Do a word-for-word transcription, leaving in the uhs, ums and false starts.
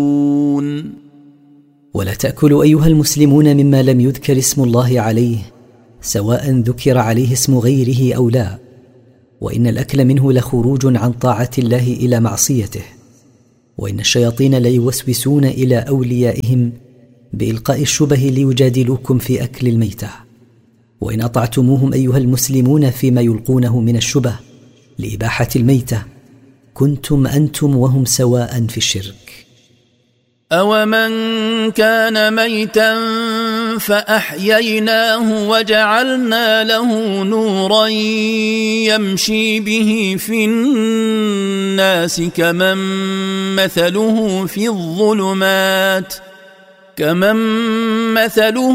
ولا تأكلوا أيها المسلمون مما لم يذكر اسم الله عليه، سواء ذكر عليه اسم غيره أو لا، وإن الأكل منه لخروج عن طاعة الله إلى معصيته، وإن الشياطين ليوسوسون إلى أوليائهم بإلقاء الشبه ليجادلوكم في أكل الميتة، وإن أطعتموهم أيها المسلمون فيما يلقونه من الشبه لإباحة الميتة كنتم أنتم وهم سواء في الشرك. أومن كان ميتا فأحييناه وجعلنا له نورا يمشي به في الناس كمن مثله في الظلمات كمن مثله